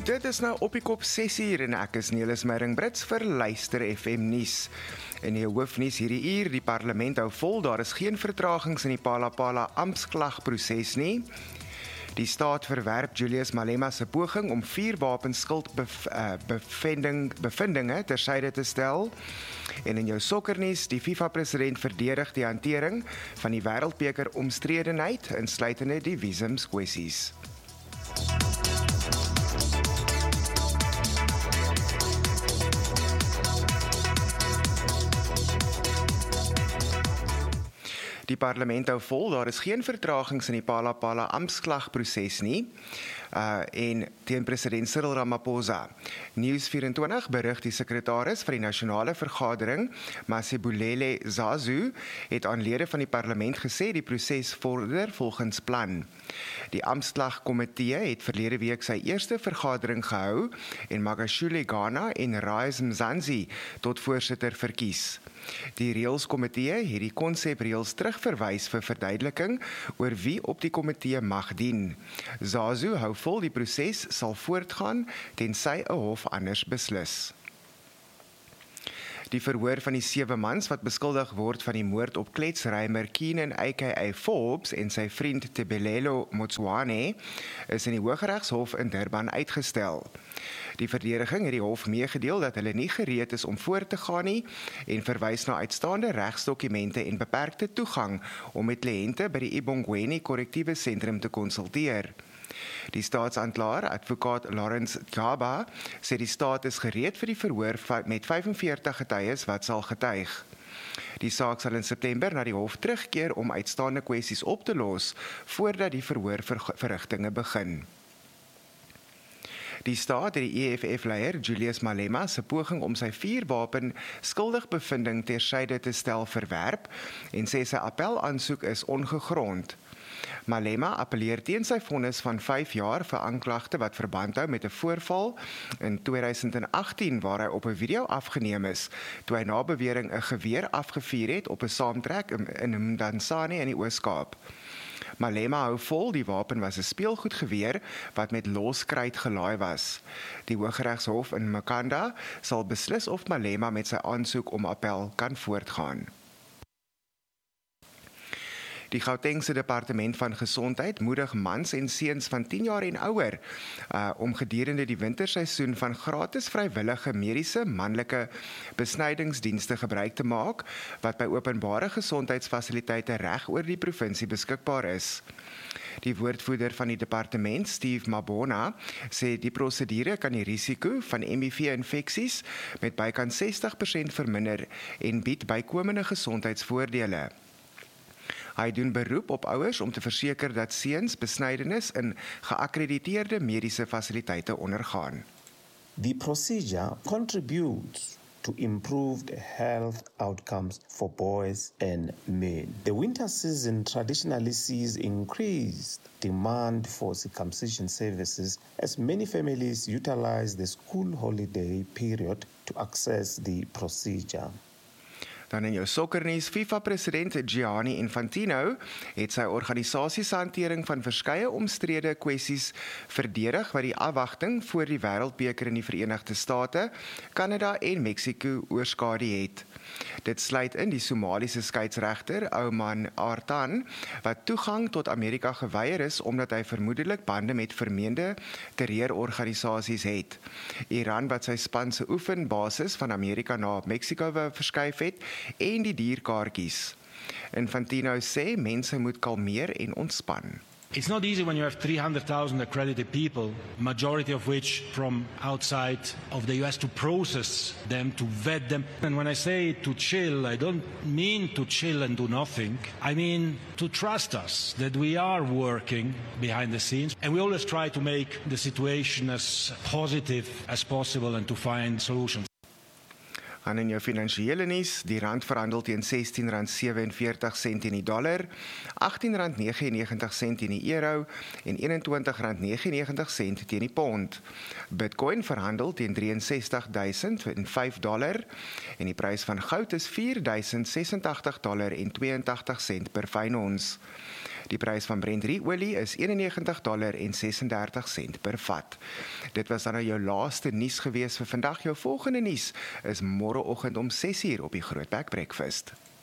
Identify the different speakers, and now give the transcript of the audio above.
Speaker 1: Dit is nou op die kop 6:00 en ek is Nelis Meiring-Brits vir Luister FM nuus. In die hoofnuus hierdie uur, die parlement hou vol, daar is geen vertragings in die Palapala amptklagproses nie. Die staat verwerp Julius Malema se poging om 4 wapenskuldbevindinge tersyde te stel. En in jou sokkernuus, die FIFA-president verdedig die hantering van die wêreldbeker omstredenheid, insluitende die visumskwessies. Die parlement hou vol, daar is geen vertragings in die Palapala amptklagproses nie. En teen president Cyril Ramaphosa. News24 berig die sekretaris van die nasionale vergadering, Masibulele Zazu, het aan lede van die parlement gesê die proses vorder volgens plan. Die amptklagkomitee het verlede week sy eerste vergadering gehou en Magashule Ghana en Rais Mzansi tot voorsitter verkies. Die reëlskomitee het die konsepreëls terugverwys vir verduideliking oor wie op die komitee mag dien. Zazu hou vol die proses sal voortgaan tensy 'n hof anders beslis. Die verhoor van die 7 mans wat beskuldig word van die moord op kletsrymer Keenan aka Forbes en sy vriend Tebelelo Motsoane is in die Hooggeregshof in Durban uitgestel. Die verdediging het die hof meegedeel dat hulle nie gereed is om voort te gaan nie en verwys na uitstaande regsdokumente en beperkte toegang om met kliënte by die Ibongweni korrektiewe sentrum te konsulteer. Die staatsaanklaer, advokaat Lawrence Gaba, sê die staat is gereed vir die verhoor met 45 getuies wat sal getuig. Die saak sal in September na die hof terugkeer om uitstaande kwessies op te los voordat die verhoorverrigtinge begin. Die staat het die EFF-leier Julius Malema se poging om sy 4-wapen skuldigbevinding tersyde te stel verwerp en sê sy appelaansoek is ongegrond. Malema appeleer teen sy vonnis van 5 jaar vir aanklagte wat verband hou met 'n voorval in 2018 waar hy op 'n video afgeneem is, toe hy na bewering 'n geweer afgevuur het op 'n saamtrek in Mdantsane in die Oos-Kaap. Malema hou vol, die wapen was 'n speelgoedgeweer wat met loskruit gelaai was. Die Hooggeregshof in Makanda sal beslis of Malema met sy aansoek om appel kan voortgaan. Die Gautengse Departement van Gesondheid moedig mans en seuns van 10 jaar en ouer om gedurende die winterseisoen van gratis vrywillige mediese manlike besnydingsdienste gebruik te maak wat by openbare gesondheidsfasiliteite reg oor die provinsie beskikbaar is. Die woordvoerder van die departement, Steve Mabona, sê die prosedure kan die risiko van HIV-infeksies met bykans 60% verminder en bied bykomende gesondheidsvoordele. Hy doen beroep op ouers om te verseker dat seuns besnydenis in geakkrediteerde mediese fasiliteite ondergaan.
Speaker 2: The procedure contributes to improved health outcomes for boys and men. The winter season traditionally sees increased demand for circumcision services as many families utilize the school holiday period to access the procedure.
Speaker 1: Dan in jou sokkernuus, FIFA-president Gianni Infantino het sy organisasie se hantering van verskeie omstrede kwessies verdedig wat die afwagting voor die wêreldbeker in die Verenigde State, Kanada en Mexiko oorskadu het. Dit sluit in die Somaliese skeidsregter Oman Artan wat toegang tot Amerika geweier is omdat hy vermoedelik bande met vermeende terreurorganisasies het. Iran wat sy span se oefenbasis van Amerika na Mexiko verskuif het en die dierkaartjies. Infantino sê mense moet kalmeer en ontspan.
Speaker 3: It's not easy when you have 300,000 accredited people, majority of which from outside of the US, to process them, to vet them. And when I say to chill, I don't mean to chill and do nothing. I mean to trust us that we are working behind the scenes. And we always try to make the situation as positive as possible and to find solutions.
Speaker 1: En in jou finansiële nuus, die rand verhandel teen R16.47 in die dollar, R18.99 in die euro en R21.99 teen die pond. Bitcoin verhandel teen $63,005 en die prys van goud is $4.086.82 per fyn ons. Die prys van Brent olie is $91.36 per vat. Dit was dan nou jou laaste nuus gewees vir vandag. Jou volgende nuus is môreoggend om 6:00 op die Grootbek Breakfast.